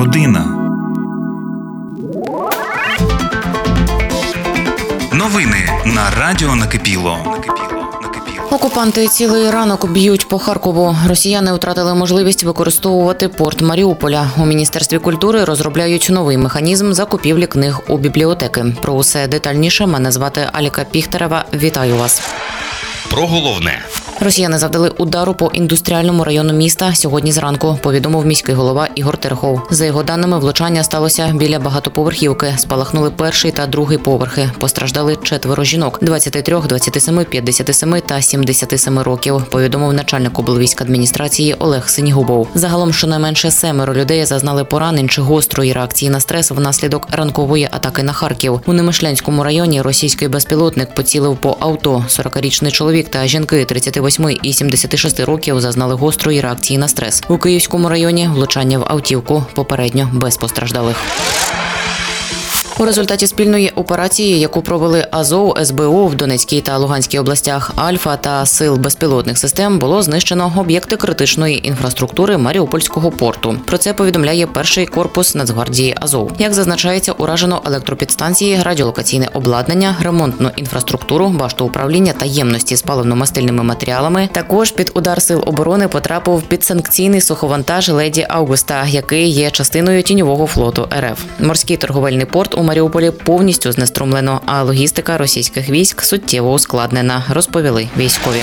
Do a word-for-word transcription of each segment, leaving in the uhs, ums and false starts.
година. Новини на Радіо Накипіло. Окупанти цілий ранок б'ють по Харкову. Росіяни втратили можливість використовувати порт Маріуполя. У Міністерстві культури розробляють новий механізм закупівлі книг у бібліотеки. Про усе детальніше мене звати Аліка Піхтерева. Вітаю вас. Про головне. Росіяни завдали удару по індустріальному району міста сьогодні зранку, повідомив міський голова Ігор Терехов. За його даними, влучання сталося біля багатоповерхівки. Спалахнули перший та другий поверхи. Постраждали четверо жінок – двадцять три, двадцять сім, п'ятдесят сім та сімдесят сім років, повідомив начальник облвійськадміністрації Олег Синігубов. Загалом щонайменше семеро людей зазнали поранень чи гострої реакції на стрес внаслідок ранкової атаки на Харків. У Немишлянському районі російський безпілотник поцілив по авто. сорокарічний чоловік та жінки тридцять восьми і сімдесят шість років зазнали гострої реакції на стрес. У Київському районі влучання в автівку, попередньо без постраждалих. У результаті спільної операції, яку провели Азов, ес бе у в Донецькій та Луганській областях, Альфа та Сил безпілотних систем, було знищено об'єкти критичної інфраструктури Маріупольського порту. Про це повідомляє перший корпус Нацгвардії Азов. Як зазначається, уражено електропідстанції, радіолокаційне обладнання, ремонтну інфраструктуру, башту управління та ємності з паливно-мастильними матеріалами. Також під удар сил оборони потрапив підсанкційний суховантаж «Леді Аугуста», який є частиною тіньового флоту ер еф. Морський торговельний порт у Маріуполі повністю знеструмлено, а логістика російських військ суттєво ускладнена, розповіли військові.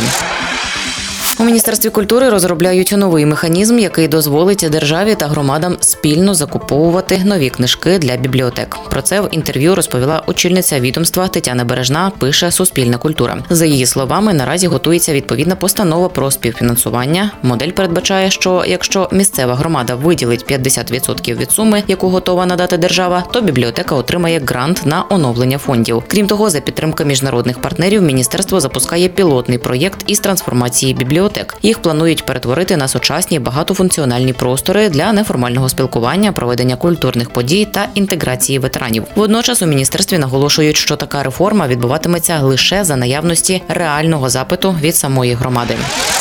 У Міністерстві культури розробляють новий механізм, який дозволить державі та громадам спільно закуповувати нові книжки для бібліотек. Про це в інтерв'ю розповіла очільниця відомства Тетяна Бережна, пише Суспільна культура. За її словами, наразі готується відповідна постанова про співфінансування. Модель передбачає, що якщо місцева громада виділить п'ятдесят відсотків від суми, яку готова надати держава, то бібліотека отримає грант на оновлення фондів. Крім того, за підтримки міжнародних партнерів, міністерство запускає пілотний проєкт із трансформації бібліотек. Їх планують перетворити на сучасні багатофункціональні простори для неформального спілкування, проведення культурних подій та інтеграції ветеранів. Водночас у міністерстві наголошують, що така реформа відбуватиметься лише за наявності реального запиту від самої громади.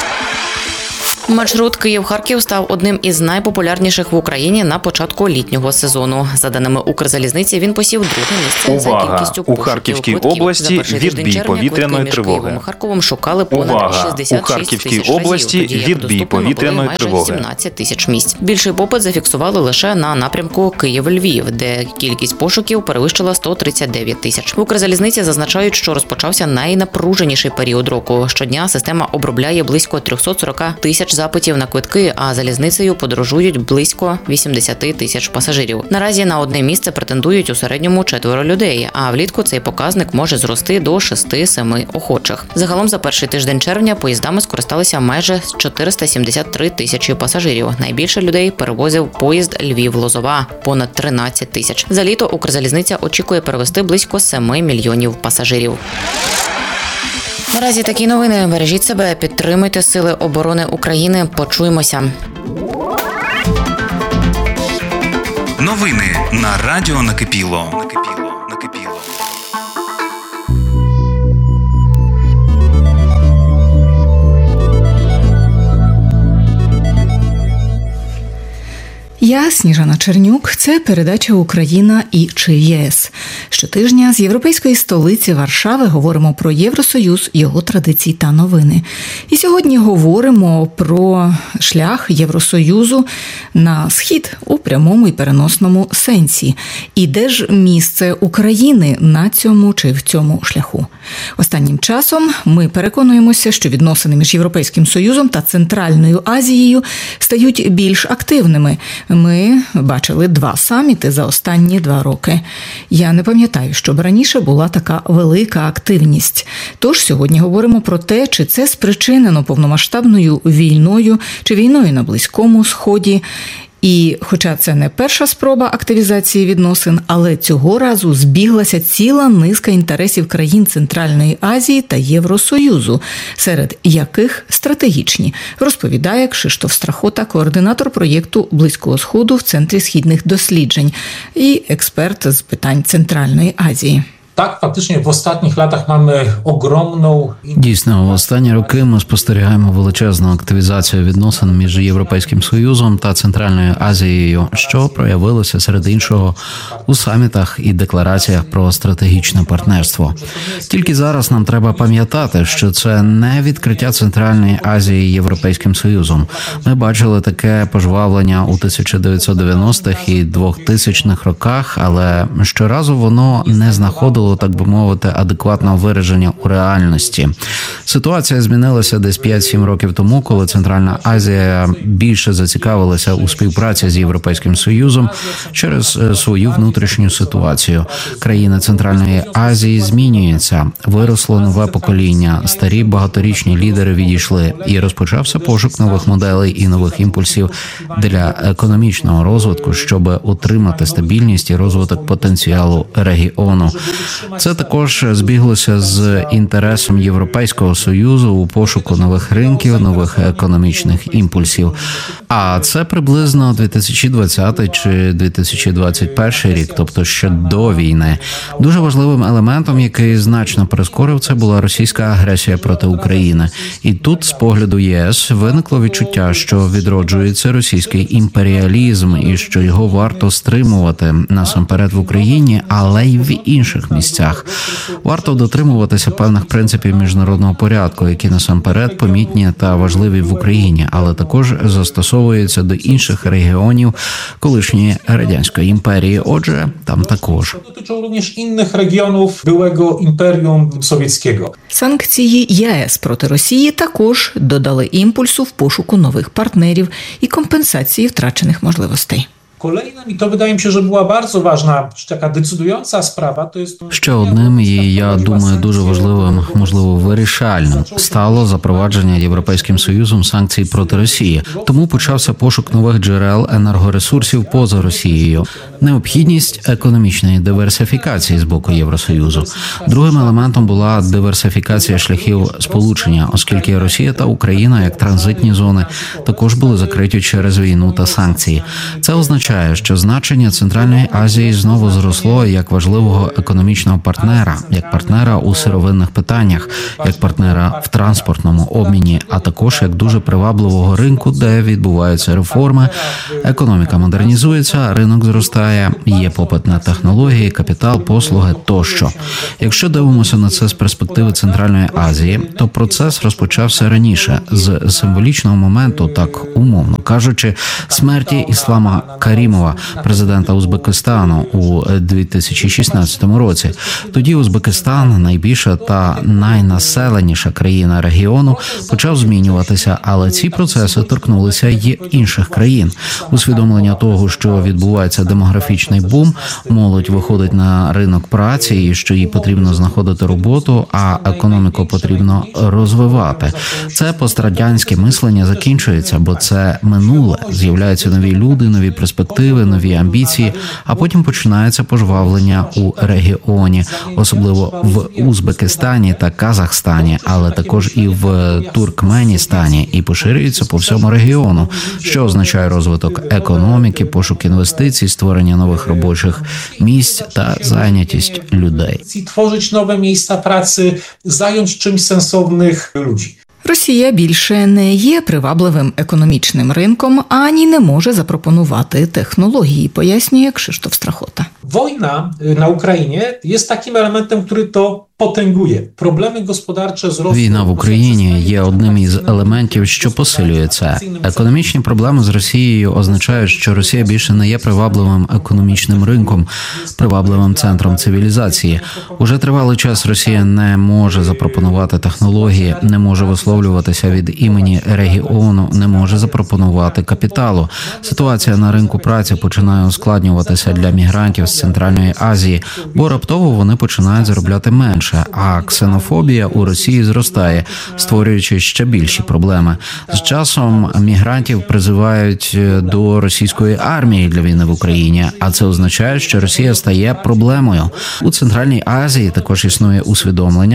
Маршрут Київ-Харків став одним із найпопулярніших в Україні на початку літнього сезону. За даними Укрзалізниці, він посів друге місце Увага! за кількістю У Харківській області відбій повітряної тривоги. Харковом шукали понад Увага! шістдесят шість У Харківській тисяч області разів, тоді як відбій доступними повітряної були майже тривоги. сімнадцять тисяч місць. Більший попит зафіксували лише на напрямку Київ-Львів, де кількість пошуків перевищила сто тридцять дев'ять тисяч. В Укрзалізниці зазначають, що розпочався найнапруженіший період року. Щодня система обробляє близько триста сорок тисяч запитів на квитки, а залізницею подорожують близько вісімдесят тисяч пасажирів. Наразі на одне місце претендують у середньому четверо людей, а влітку цей показник може зрости до шести-семи охочих. Загалом за перший тиждень червня поїздами скористалися майже чотириста сімдесят три тисячі пасажирів. Найбільше людей перевозив поїзд Львів-Лозова – понад тринадцять тисяч. За літо Укрзалізниця очікує перевезти близько семи мільйонів пасажирів. Наразі такі новини. Бережіть себе, підтримуйте Сили оборони України. Почуємося. Новини на Радіо Накипіло. Я Сніжана Чернюк. Це передача «Україна і чи ЄС». Щотижня з європейської столиці Варшави говоримо про Євросоюз, його традиції та новини. І сьогодні говоримо про шлях Євросоюзу на схід у прямому і переносному сенсі. І де ж місце України на цьому чи в цьому шляху? Останнім часом ми переконуємося, що відносини між Європейським Союзом та Центральною Азією стають більш активними. Ми бачили два саміти за останні два роки. Я не пам'ятаю, щоб раніше була така велика активність. Тож сьогодні говоримо про те, чи це спричинено повномасштабною війною, чи війною на Близькому Сході. І хоча це не перша спроба активізації відносин, але цього разу збіглася ціла низка інтересів країн Центральної Азії та Євросоюзу, серед яких стратегічні, розповідає Кшиштоф Страхота, координатор проєкту Близького Сходу в Центрі східних досліджень і експерт з питань Центральної Азії. Tak, faktycznie w ostatnich latach mamy ogromną... Дійсно, в останні роки ми спостерігаємо величезну активізацію відносин між Європейським Союзом та Центральною Азією, що проявилося серед іншого у самітах і деклараціях про стратегічне партнерство. Тільки зараз нам треба пам'ятати, що це не відкриття Центральної Азії Європейським Союзом. Ми бачили таке пожвавлення у тисяча дев'ятсот дев'яностих і двохтисячних роках, але щоразу воно не знаходило, так би мовити, адекватного вираження у реальності. Ситуація змінилася десь п'ять-сім років тому, коли Центральна Азія більше зацікавилася у співпраці з Європейським Союзом через свою внутрішню ситуацію. Країни Центральної Азії змінюються. Виросло нове покоління, старі багаторічні лідери відійшли, і розпочався пошук нових моделей і нових імпульсів для економічного розвитку, щоб утримати стабільність і розвиток потенціалу регіону. Це також збіглося з інтересом Європейського Союзу у пошуку нових ринків, нових економічних імпульсів. А це приблизно дві тисячі двадцятий чи дві тисячі двадцять перший рік, тобто ще до війни. Дуже важливим елементом, який значно прискорив це, була російська агресія проти України. І тут, з погляду ЄС, виникло відчуття, що відроджується російський імперіалізм і що його варто стримувати насамперед в Україні, але й в інших місцях. Варто дотримуватися певних принципів міжнародного порядку, які насамперед помітні та важливі в Україні, але також застосовуються до інших регіонів колишньої Радянської імперії. Отже, там також. Dotyczą również innych regionów byłego Imperium Sowieckiego. Санкції ЄС проти Росії також додали імпульсу в пошуку нових партнерів і компенсації втрачених можливостей. Kolejnym, i to wydaje mi się, że była bardzo ważna, taka decydująca sprawa, to jest... Ще одним, і я думаю, дуже важливим, можливо, вирішальним, стало запровадження Європейським Союзом санкцій проти Росії. Тому почався пошук нових джерел енергоресурсів поза Росією. Необхідність економічної диверсифікації з боку Євросоюзу. Другим елементом була диверсифікація шляхів сполучення, оскільки Росія та Україна, як транзитні зони, також були закриті через війну та санкції. Це означає, що значення Центральної Азії знову зросло як важливого економічного партнера, як партнера у сировинних питаннях, як партнера в транспортному обміні, а також як дуже привабливого ринку, де відбуваються реформи, економіка модернізується, ринок зростає, є попит на технології, капітал, послуги тощо. Якщо дивимося на це з перспективи Центральної Азії, то процес розпочався раніше, з символічного моменту, так умовно кажучи, смерті Іслама Карімова, президента Узбекистану, у дві тисячі шістнадцятому році. Тоді Узбекистан, найбільша та найнаселеніша країна регіону, почав змінюватися, але ці процеси торкнулися й інших країн. Усвідомлення того, що відбувається демографічний бум, молодь виходить на ринок праці і що їй потрібно знаходити роботу, а економіку потрібно розвивати. Це пострадянське мислення закінчується, бо це минуле. З'являються нові люди, нові перспективи, нові амбіції, а потім починається пожвавлення у регіоні, особливо в Узбекистані та Казахстані, але також і в Туркменістані, і поширюється по всьому регіону, що означає розвиток економіки, пошук інвестицій, створення нових робочих місць та зайнятість людей. Tworzyć nowe miejsca pracy, zająć czymś sensownych ludzi. Росія більше не є привабливим економічним ринком, ані не може запропонувати технології, пояснює Krzysztof Strachota. Wojna na Ukrainie jest takim elementem, który to potęguje. Problemy gospodarcze z Rosją... Війна в Україні є одним із елементів, що посилює це. Економічні проблеми з Росією означають, що Росія більше не є привабливим економічним ринком, привабливим центром цивілізації. Уже тривалий час Росія не може запропонувати технології, не може висловлюватися від імені регіону, не може запропонувати капіталу. Ситуація на ринку праці починає ускладнюватися для мігрантів з Центральної Азії, бо раптово вони починають заробляти менше. А ксенофобія у Росії зростає, створюючи ще більші проблеми. З часом мігрантів призивають до російської армії для війни в Україні, а це означає, що Росія стає проблемою. У Центральній Азії також існує усвідомлення,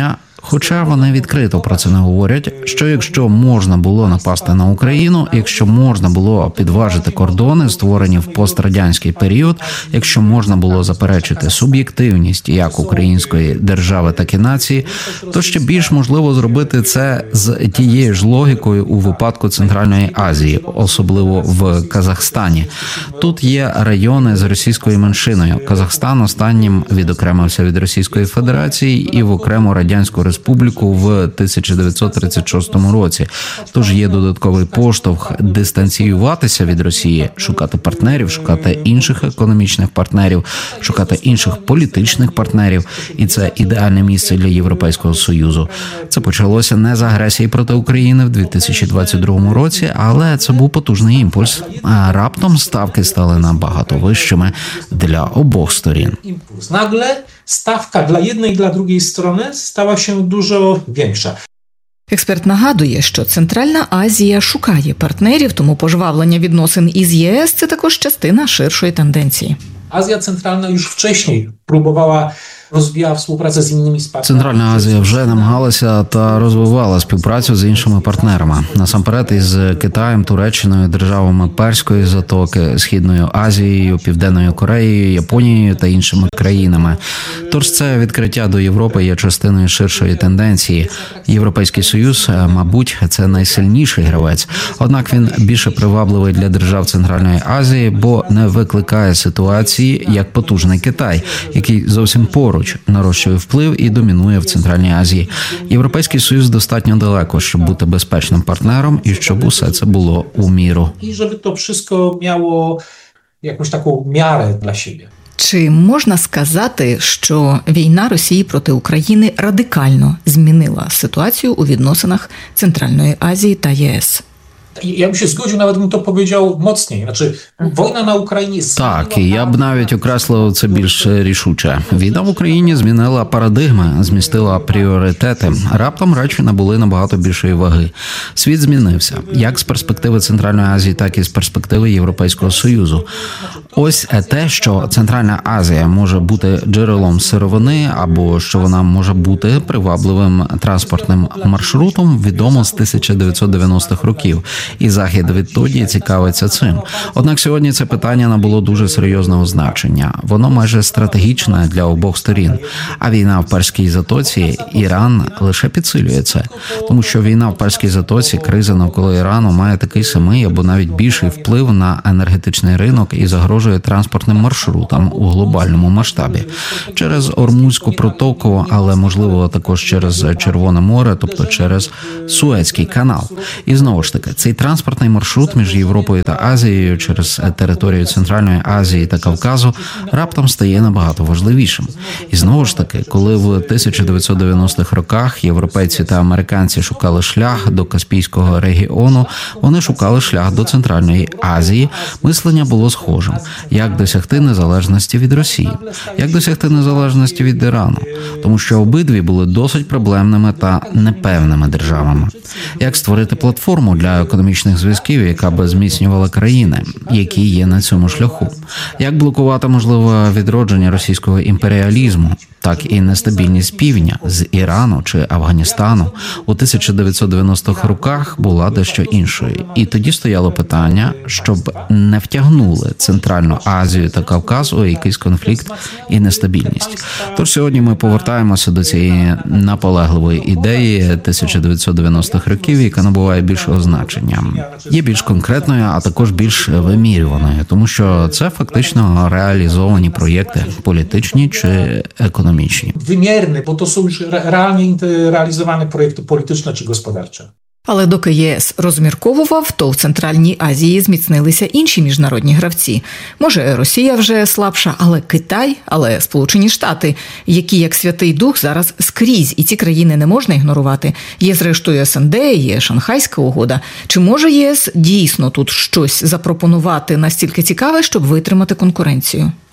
Хоча вони відкрито про це не говорять, що якщо можна було напасти на Україну, якщо можна було підважити кордони, створені в пострадянський період, якщо можна було заперечити суб'єктивність як української держави, так і нації, то ще більш можливо зробити це з тією ж логікою у випадку Центральної Азії, особливо в Казахстані. Тут є райони з російською меншиною. Казахстан останнім відокремився від Російської Федерації і в окрему Радянську Республіку в тисяча дев'ятсот тридцять шостому році. Тож є додатковий поштовх дистанціюватися від Росії, шукати партнерів, шукати інших економічних партнерів, шукати інших політичних партнерів. І це ідеальне місце для Європейського Союзу. Це почалося не з агресії проти України в дві тисячі двадцять другому році, але це був потужний імпульс. А раптом ставки стали набагато вищими для обох сторін. Impuls. Nagle stawka dla jednej i dla drugiej strony stała się dużo większa. Експерт нагадує, що Центральна Азія шукає партнерів, тому пожвавлення відносин із ЄС – це також частина ширшої тенденції. Azja Centralna już wcześniej próbowała rozwijała współpracę z innymi partnerami. Центральна Азія вже намагалася та розвивала співпрацю з іншими партнерами. Насамперед із Китаєм, Туреччиною, державами Перської затоки, Східною Азією, Південною Кореєю, Японією та іншими країнами. Тож це відкриття до Європи є частиною ширшої тенденції. Європейський Союз, мабуть, це найсильніший гравець. Однак він більше привабливий для держав Центральної Азії, бо не викликає ситуації, як потужний Китай, який зовсім поруч нарощує вплив і домінує в Центральній Азії. Європейський Союз достатньо далеко, щоб бути безпечним партнером і щоб усе це було у міру. I żeby to wszystko miało jakąś taką miarę dla siebie. Чи можна сказати, що війна Росії проти України радикально змінила ситуацію у відносинах Центральної Азії та ЄС? Ja bym się zgodził, nawet bym to powiedział mocniej. Znaczy, wojna na Ukrainie... Так, і я б навіть окреслив це більш рішуче. Війна в Україні змінила парадигми, змістила пріоритети. Раптом речі набули набагато більшої ваги. Світ змінився, як з перспективи Центральної Азії, так і з перспективи Європейського Союзу. Ось те, що Центральна Азія може бути джерелом сировини, або що вона може бути привабливим транспортним маршрутом, відомо з тисяча дев'ятсот дев'яностих років. І Захід відтоді цікавиться цим. Однак сьогодні це питання набуло дуже серйозного значення. Воно майже стратегічне для обох сторін. А війна в Перській затоці, Іран лише підсилює це. Тому що війна в Перській затоці, криза навколо Ірану має такий самий або навіть більший вплив на енергетичний ринок і загрожує транспортним маршрутам у глобальному масштабі. Через Ормузьку протоку, але можливо також через Червоне море, тобто через Суецький канал. І знову ж таки, цей транспортний маршрут між Європою та Азією через територію Центральної Азії та Кавказу раптом стає набагато важливішим. І знову ж таки, коли в тисяча дев'ятсот дев'яностих роках європейці та американці шукали шлях до Каспійського регіону, вони шукали шлях до Центральної Азії, мислення було схожим. Як досягти незалежності від Росії? Як досягти незалежності від Ірану? Тому що обидві були досить проблемними та непевними державами. Як створити платформу для економічних зв'язків, яка би зміцнювала країни, які є на цьому шляху? Як блокувати можливе відродження російського імперіалізму, так і нестабільність півдня з Ірану чи Афганістану у тисяча дев'ятсот дев'яностих роках була дещо іншою. І тоді стояло питання, щоб не втягнули Центральну Азію та Кавказ у якийсь конфлікт і нестабільність. Тож сьогодні ми повертаємося до цієї наполегливої ідеї тисяча дев'ятсот дев'яностих років, яка набуває більшого значення. Є більш конкретною, а також більш вимірюваною, тому що це фактично реалізовані проєкти, політичні чи економічні. Wymierne, bo to są już re- realnie realizowane projekty polityczne czy gospodarcze. Але доки ЄС розмірковував, то в Центральній Азії зміцнилися інші міжнародні гравці. Може, Росія вже слабша, але Китай, але Сполучені Штати, які як Святий Дух зараз скрізь, і ці країни не можна ігнорувати. Є зрештою ес ен де, є Шанхайська угода. Чи може ЄС дійсно тут щось запропонувати настільки цікаве, щоб витримати конкуренцію?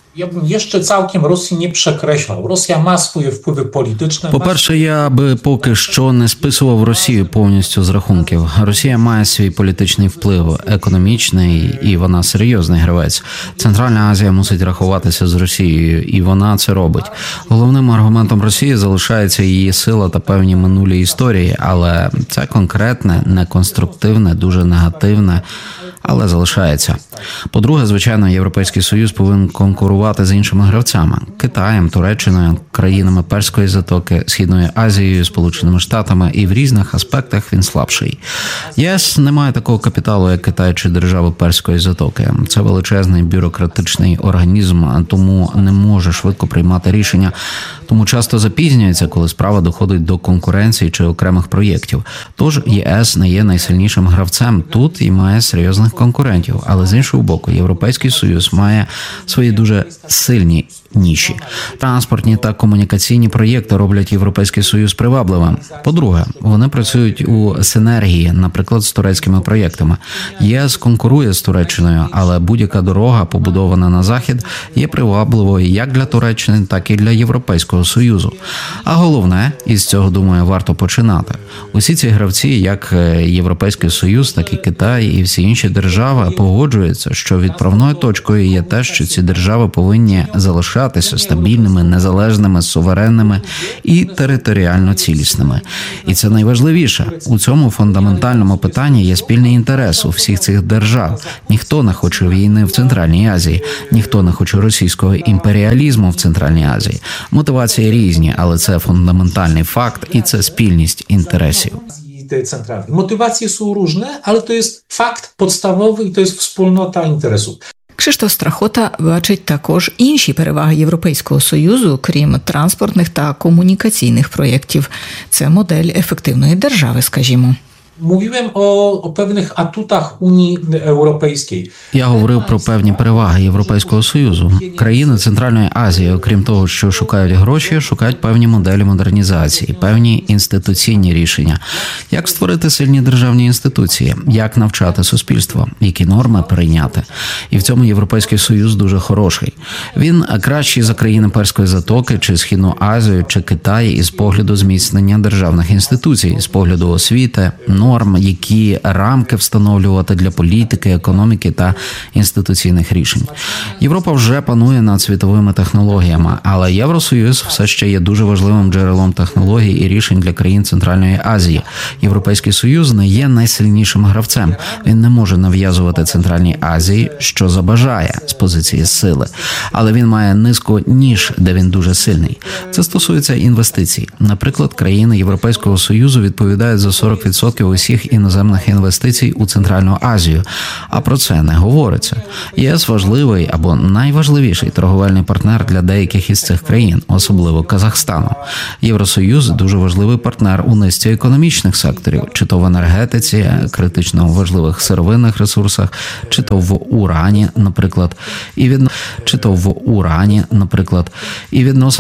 Ja bym jeszcze całkiem Rosji nie przekreślał. Rosja ma swoje wpływy polityczne. По-перше, я би поки що не списував Росію повністю з рахунків. Росія має свій політичний вплив, економічний, і вона серйозний гравець. Центральна Азія мусить рахуватися з Росією, і вона це робить. Головним аргументом Росії залишається її сила та певні минулі історії, але це конкретне, неконструктивне, дуже негативне, але залишається. По-друге, звичайно, Європейський Союз повинен конкурувати з іншими гравцями – Китаєм, Туреччиною, країнами Перської затоки, Східною Азією, Сполученими Штатами, і в різних аспектах він слабший. ЄС не має такого капіталу, як Китай чи держави Перської затоки. Це величезний бюрократичний організм, тому не може швидко приймати рішення, тому часто запізнюється, коли справа доходить до конкуренції чи окремих проєктів. Тож ЄС не є найсильнішим гравцем тут і має серйозних конкурентів, але з іншого боку, Європейський Союз має свої дуже сильні ніші. Транспортні та комунікаційні проєкти роблять Європейський Союз привабливим. По-друге, вони працюють у синергії, наприклад, з турецькими проєктами. ЄС конкурує з Туреччиною, але будь-яка дорога, побудована на захід, є привабливою як для Туреччини, так і для Європейського Союзу. А головне, із цього, думаю, варто починати. Усі ці гравці, як Європейський Союз, так і Китай і всі інші держави, погоджуються, що відправною точкою є те, що ці держави повинні залишатися стабільними, незалежними, суверенними і територіально цілісними. І це найважливіше. У цьому фундаментальному питанні є спільний інтерес у всіх цих держав. Ніхто не хоче війни в Центральній Азії, ніхто не хоче російського імперіалізму в Центральній Азії. Мотивації різні, але це фундаментальний факт і це спільність інтересів. Centralnej. Motywacje są różne, ale to jest fakt podstawowy i to jest wspólnota interesów. Кшиштоф Страхота бачить також інші переваги Європейського Союзу, крім транспортних та комунікаційних проєктів. Це модель ефективної держави, скажімо. Mówiłem o, o pewnych atutach Unii Europejskiej. Я говорив про певні переваги Європейського Союзу. Країни Центральної Азії, окрім того, що шукають гроші, шукають певні моделі модернізації, певні інституційні рішення. Як створити сильні державні інституції, як навчати суспільство, які норми прийняти. І в цьому Європейський Союз дуже хороший. Він кращий за країни Перської затоки, чи Східну Азію, чи Китай із погляду зміцнення державних інституцій, з погляду освіти, норм, які рамки встановлювати для політики, економіки та інституційних рішень. Європа вже панує над світовими технологіями, але Євросоюз все ще є дуже важливим джерелом технологій і рішень для країн Центральної Азії. Європейський Союз не є найсильнішим гравцем. Він не може нав'язувати Центральній Азії, що забажає з позиції сили. Але він має низку ніж, де він дуже сильний. Це стосується інвестицій. Наприклад, країни Європейського Союзу відповідають за сорок відсотків усіх іноземних інвестицій у Центральну Азію, а про це не говориться. ЄС важливий або найважливіший торговельний партнер для деяких із цих країн, особливо Казахстану. Євросоюз дуже важливий партнер у низці економічних секторів, чи то в енергетиці, критично важливих сировинних ресурсах, чи то в урані, наприклад, і від чи то в урані, наприклад, і відносно